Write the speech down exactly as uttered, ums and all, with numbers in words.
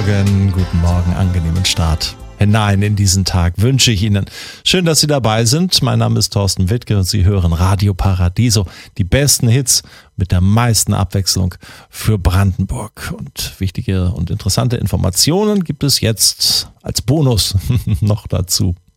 Guten, guten Morgen, angenehmen Start hinein in diesen Tag wünsche ich Ihnen. Schön, dass Sie dabei sind. Mein Name ist Thorsten Wittke und Sie hören Radio Paradiso. Die besten Hits mit der meisten Abwechslung für Brandenburg. Und wichtige und interessante Informationen gibt es jetzt als Bonus noch dazu.